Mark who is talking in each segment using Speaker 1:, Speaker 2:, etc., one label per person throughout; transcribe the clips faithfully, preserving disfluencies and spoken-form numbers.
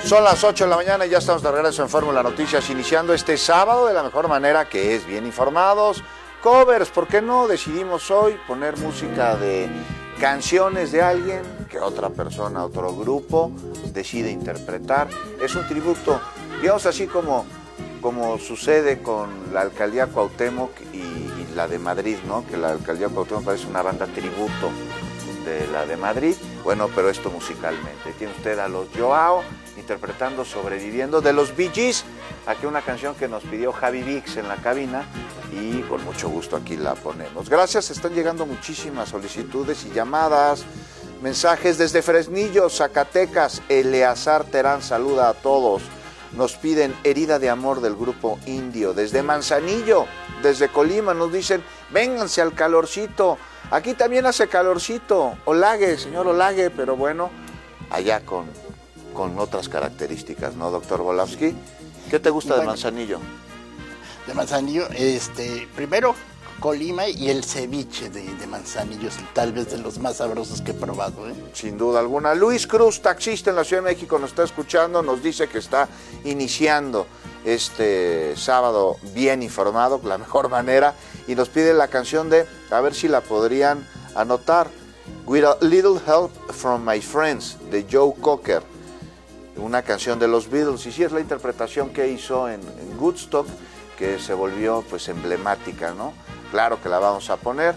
Speaker 1: Son las ocho de la mañana y ya estamos de regreso en Fórmula Noticias, iniciando este sábado de la mejor manera, que es bien informados. Covers, ¿por qué no? Decidimos hoy poner música de canciones de alguien que otra persona, otro grupo decide interpretar. Es un tributo, digamos así como, como sucede con la Alcaldía Cuauhtémoc y, y la de Madrid, ¿no? Que la Alcaldía Cuauhtémoc parece una banda tributo de la de Madrid. Bueno, pero esto musicalmente. Tiene usted a los Joao interpretando Sobreviviendo de los Bee Gees, aquí una canción que nos pidió Javi Vix en la cabina y con mucho gusto aquí la ponemos. Gracias, están llegando muchísimas solicitudes y llamadas, mensajes desde Fresnillo, Zacatecas. Eleazar Terán saluda a todos. Nos piden Herida de Amor del grupo Indio. Desde Manzanillo, desde Colima, nos dicen, vénganse al calorcito. Aquí también hace calorcito. Olague, señor Olague, pero bueno, allá con, con otras características, ¿no, doctor Volavsky? ¿Qué te gusta bueno, de Manzanillo?
Speaker 2: De Manzanillo, este, primero Colima y el ceviche de, de Manzanillo, tal vez de los más sabrosos que he probado, ¿eh?
Speaker 1: Sin duda alguna. Luis Cruz, taxista en la Ciudad de México, nos está escuchando, nos dice que está iniciando este sábado bien informado, la mejor manera, y nos pide la canción de, a ver si la podrían anotar, With a Little Help from My Friends, de Joe Cocker, una canción de los Beatles, y sí es la interpretación que hizo en, en Woodstock, que se volvió pues emblemática, ¿no? Claro que la vamos a poner,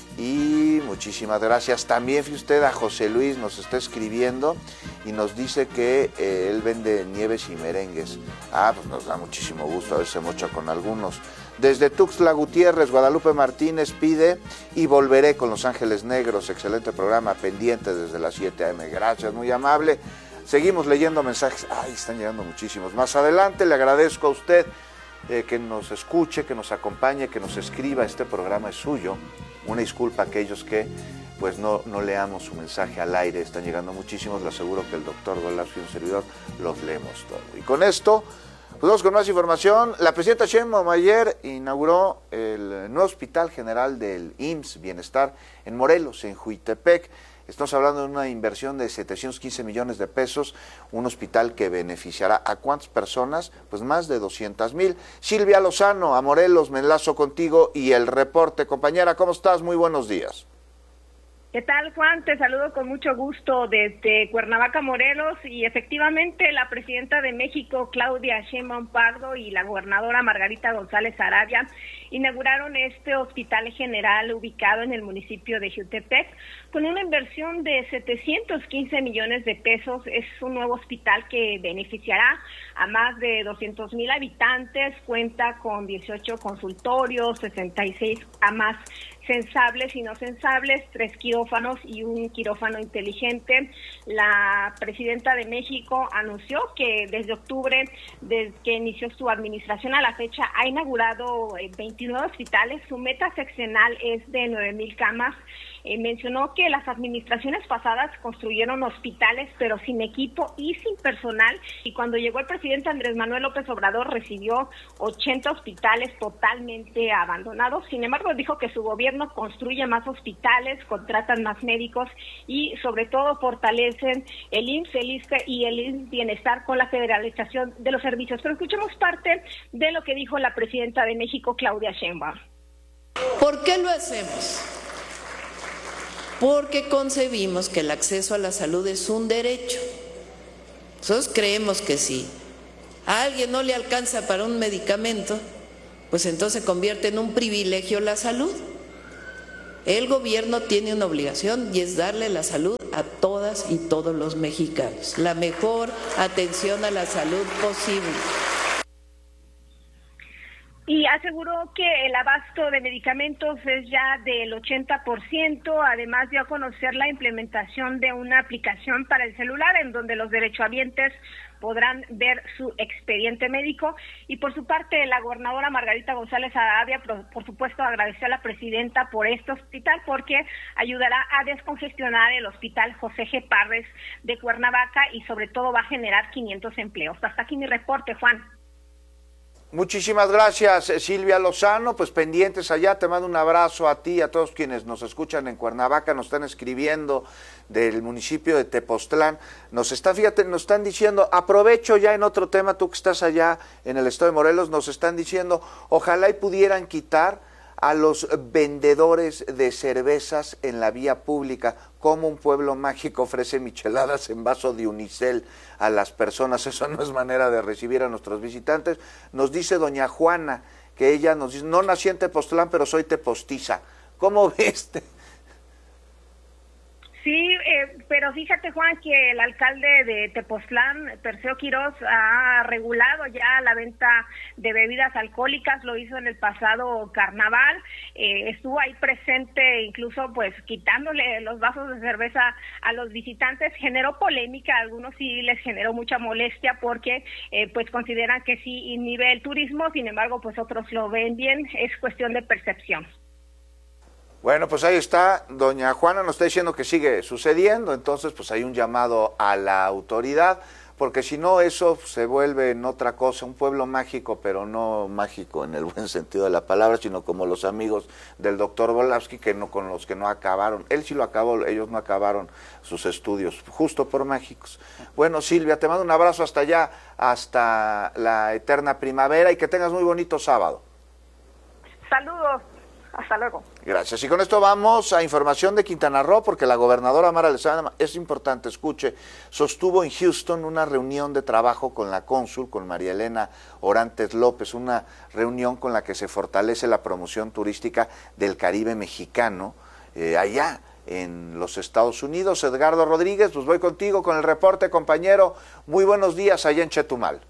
Speaker 1: y muchísimas gracias. También fíjate usted, a José Luis nos está escribiendo y nos dice que eh, él vende nieves y merengues. Ah, pues nos da muchísimo gusto, a ver si se mocha con algunos. Desde Tuxtla Gutiérrez, Guadalupe Martínez pide Y Volveré con Los Ángeles Negros. Excelente programa, pendiente desde las siete a eme. Gracias, muy amable. Seguimos leyendo mensajes. Ay, están llegando muchísimos. Más adelante le agradezco a usted eh, que nos escuche, que nos acompañe, que nos escriba. Este programa es suyo. Una disculpa a aquellos que pues no, no leamos su mensaje al aire. Están llegando muchísimos. Le aseguro que el doctor Volavsky y un servidor los leemos todo. Y con esto, pues vamos con más información. La presidenta Sheinbaum ayer inauguró el nuevo Hospital General del I M S S Bienestar en Morelos, en Juitepec. Estamos hablando de una inversión de setecientos quince millones de pesos, un hospital que beneficiará a ¿cuántas personas? Pues más de doscientas mil. Silvia Lozano, a Morelos, me enlazo contigo y el reporte. Compañera, ¿cómo estás? Muy buenos días.
Speaker 3: ¿Qué tal, Juan? Te saludo con mucho gusto desde Cuernavaca, Morelos, y efectivamente la presidenta de México, Claudia Sheinbaum Pardo, y la gobernadora Margarita González Arabia inauguraron este hospital general ubicado en el municipio de Jutepec con una inversión de setecientos quince millones de pesos. Es un nuevo hospital que beneficiará a más de doscientos mil habitantes, cuenta con dieciocho consultorios, sesenta y seis camas sensables y no sensables, tres quirófanos y un quirófano inteligente. La presidenta de México anunció que desde octubre, desde que inició su administración a la fecha, ha inaugurado veintinueve hospitales. Su meta seccional es de nueve mil camas. Eh, mencionó que las administraciones pasadas construyeron hospitales pero sin equipo y sin personal, y cuando llegó el presidente Andrés Manuel López Obrador recibió ochenta hospitales totalmente abandonados. Sin embargo, dijo que su gobierno construye más hospitales, contratan más médicos y sobre todo fortalecen el I M S S, el I S S S T E y el I M S S Bienestar con la federalización de los servicios. Pero escuchemos parte de lo que dijo la presidenta de México, Claudia Sheinbaum.
Speaker 4: ¿Por qué lo hacemos? Porque concebimos que el acceso a la salud es un derecho. Nosotros creemos que si a alguien no le alcanza para un medicamento, pues entonces se convierte en un privilegio la salud. El gobierno tiene una obligación y es darle la salud a todas y todos los mexicanos, la mejor atención a la salud posible.
Speaker 3: Y aseguró que el abasto de medicamentos es ya del ochenta por ciento, además dio a conocer la implementación de una aplicación para el celular en donde los derechohabientes podrán ver su expediente médico. Y por su parte, la gobernadora Margarita González Arabia, por, por supuesto, agradeció a la presidenta por este hospital porque ayudará a descongestionar el hospital José G. Parres de Cuernavaca y sobre todo va a generar quinientos empleos. Hasta aquí mi reporte, Juan.
Speaker 1: Muchísimas gracias, Silvia Lozano, pues pendientes allá, te mando un abrazo a ti y a todos quienes nos escuchan en Cuernavaca, nos están escribiendo del municipio de Tepoztlán, nos están, fíjate, nos están diciendo, aprovecho ya en otro tema, tú que estás allá en el estado de Morelos, nos están diciendo, ojalá y pudieran quitar a los vendedores de cervezas en la vía pública, como un pueblo mágico ofrece micheladas en vaso de unicel a las personas, eso no es manera de recibir a nuestros visitantes. Nos dice doña Juana, que ella nos dice, no nací en Tepoztlán, pero soy tepostiza. ¿Cómo ves?
Speaker 3: Sí, eh, pero fíjate, Juan, que el alcalde de Tepoztlán, Perseo Quirós, ha regulado ya la venta de bebidas alcohólicas, lo hizo en el pasado carnaval, eh, estuvo ahí presente, incluso pues quitándole los vasos de cerveza a los visitantes, generó polémica, a algunos sí les generó mucha molestia porque eh, pues consideran que sí inhibe el turismo, sin embargo pues otros lo ven bien, es cuestión de percepción.
Speaker 1: Bueno, pues ahí está, doña Juana nos está diciendo que sigue sucediendo, entonces pues hay un llamado a la autoridad, porque si no eso se vuelve en otra cosa, un pueblo mágico, pero no mágico en el buen sentido de la palabra, sino como los amigos del doctor Volavsky, que no, con los que no acabaron, él sí lo acabó, ellos no acabaron sus estudios, justo por mágicos. Bueno, Silvia, te mando un abrazo hasta allá, hasta la eterna primavera, y que tengas muy bonito sábado.
Speaker 3: Saludos. Hasta luego.
Speaker 1: Gracias. Y con esto vamos a información de Quintana Roo, porque la gobernadora Mara Lezama, es importante, escuche, sostuvo en Houston una reunión de trabajo con la cónsul, con María Elena Orantes López, una reunión con la que se fortalece la promoción turística del Caribe mexicano, eh, allá en los Estados Unidos. Edgardo Rodríguez, pues voy contigo con el reporte, compañero. Muy buenos días allá en Chetumal.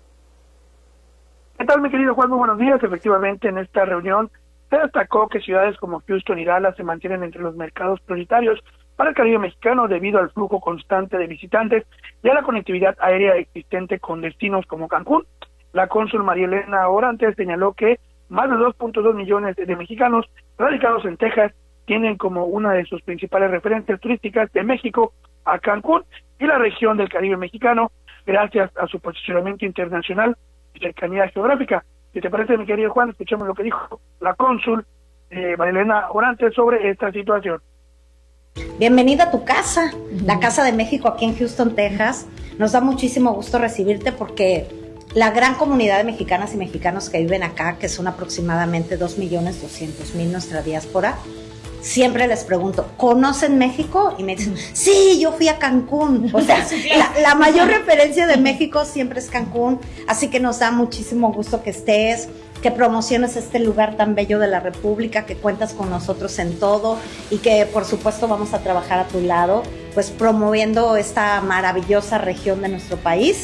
Speaker 5: ¿Qué tal, mi querido Juan? Muy buenos días. Efectivamente, en esta reunión se destacó que ciudades como Houston y Dallas se mantienen entre los mercados prioritarios para el Caribe mexicano debido al flujo constante de visitantes y a la conectividad aérea existente con destinos como Cancún. La cónsul María Elena Orantes señaló que más de dos punto dos millones de mexicanos radicados en Texas tienen como una de sus principales referencias turísticas de México a Cancún y la región del Caribe mexicano, gracias a su posicionamiento internacional y cercanía geográfica. Si te parece, mi querido Juan, escuchemos lo que dijo la cónsul eh, María Elena Orantes sobre esta situación.
Speaker 6: Bienvenida a tu casa, uh-huh. La Casa de México aquí en Houston, Texas. Nos da muchísimo gusto recibirte porque la gran comunidad de mexicanas y mexicanos que viven acá, que son aproximadamente dos millones doscientos mil nuestra diáspora, siempre les pregunto, ¿conocen México? Y me dicen, sí, yo fui a Cancún. O sea, la, la mayor referencia de México siempre es Cancún, así que nos da muchísimo gusto que estés, que promociones este lugar tan bello de la República, que cuentas con nosotros en todo y que por supuesto vamos a trabajar a tu lado, pues promoviendo esta maravillosa región de nuestro país.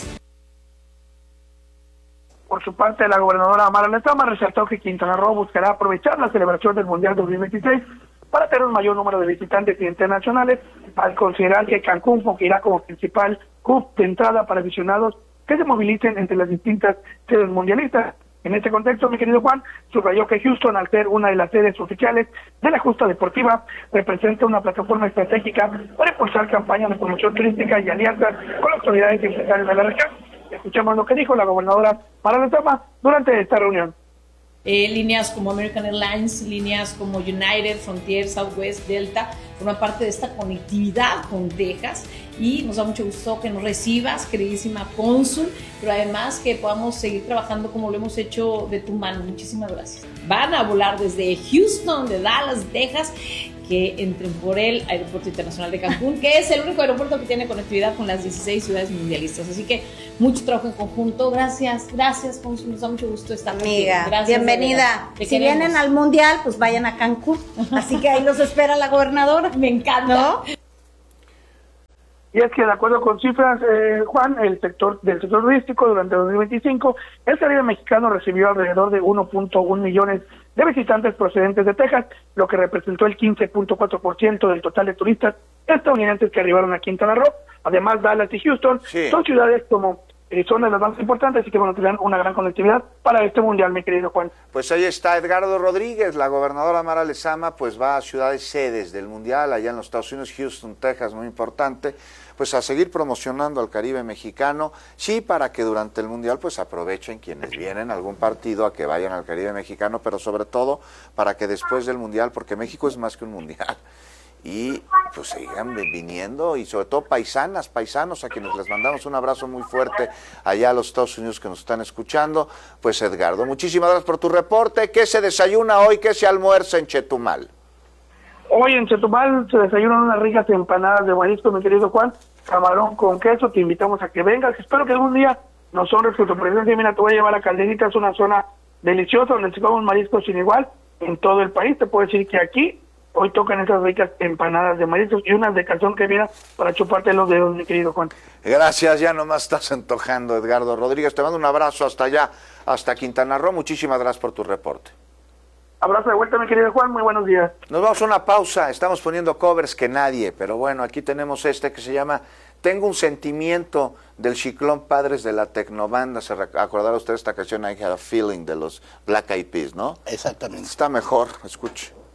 Speaker 5: Por su parte, la gobernadora Mara Lezama resaltó que Quintana Roo buscará aprovechar la celebración del Mundial dos mil veintiséis para tener un mayor número de visitantes internacionales, al considerar que Cancún fungirá como principal hub de entrada para aficionados que se movilicen entre las distintas sedes mundialistas. En este contexto, mi querido Juan, subrayó que Houston, al ser una de las sedes oficiales de la justa deportiva, representa una plataforma estratégica para impulsar campañas de promoción turística y alianzas con las autoridades empresariales de la región. Escuchamos lo que dijo la gobernadora Mara Lezama durante esta reunión.
Speaker 7: Eh, líneas como American Airlines, líneas como United, Frontier, Southwest, Delta, forman parte de esta conectividad con Texas y nos da mucho gusto que nos recibas, queridísima cónsul, pero además que podamos seguir trabajando como lo hemos hecho de tu mano. Muchísimas gracias. Van a volar desde Houston, de Dallas, Texas, que entren por el Aeropuerto Internacional de Cancún, que es el único aeropuerto que tiene conectividad con las dieciséis ciudades mundialistas. Así que mucho trabajo en conjunto. Gracias, gracias, cónsul. Nos da mucho gusto estar
Speaker 6: Amiga,
Speaker 7: aquí. Gracias,
Speaker 6: bienvenida. Si queremos. Vienen al Mundial, pues vayan a Cancún. Así que ahí los espera la gobernadora.
Speaker 7: Me encanta.
Speaker 6: ¿No?
Speaker 5: Y es que, de acuerdo con cifras, eh, Juan, el sector del sector turístico durante dos mil veinticinco, el Caribe mexicano recibió alrededor de uno punto uno millones de visitantes procedentes de Texas, lo que representó el quince punto cuatro por ciento del total de turistas estadounidenses que arribaron a Quintana Roo. Además, Dallas y Houston sí. son ciudades como eh, son de las más importantes, así que bueno, tendrán una gran conectividad para este mundial, mi querido Juan.
Speaker 1: Pues ahí está Edgardo Rodríguez, la gobernadora Mara Lezama, pues va a ciudades sedes del mundial, allá en los Estados Unidos, Houston, Texas, muy importante, pues a seguir promocionando al Caribe mexicano, sí, para que durante el mundial pues aprovechen quienes vienen a algún partido a que vayan al Caribe mexicano, pero sobre todo para que después del mundial, porque México es más que un mundial, y pues sigan viniendo, y sobre todo paisanas, paisanos a quienes les mandamos un abrazo muy fuerte allá a los Estados Unidos que nos están escuchando. Pues Edgardo, muchísimas gracias por tu reporte. ¿Qué se desayuna hoy? ¿Qué se almuerza en Chetumal?
Speaker 5: Hoy en Chetumal se desayunan unas ricas empanadas de marisco, mi querido Juan, camarón con queso. Te invitamos a que vengas, espero que algún día nos honres con tu presencia. Mira, te voy a llevar a Calderita, es una zona deliciosa donde se comen mariscos sin igual en todo el país. Te puedo decir que aquí hoy tocan esas ricas empanadas de mariscos y unas de calzón que vienen para chuparte los dedos, mi querido Juan.
Speaker 1: Gracias, ya nomás estás antojando, Edgardo Rodríguez. Te mando un abrazo hasta allá, hasta Quintana Roo. Muchísimas gracias por tu reporte.
Speaker 5: Abrazo de vuelta, mi querido Juan, muy buenos días.
Speaker 1: Nos vamos a una pausa, estamos poniendo covers que nadie, pero bueno, aquí tenemos este que se llama Tengo un sentimiento, del Chiclón Padres de la Tecnobanda. Se acordará usted esta canción I Had a Feeling de los Black Eyed Peas, ¿no?
Speaker 2: Exactamente.
Speaker 1: Está mejor, escuche.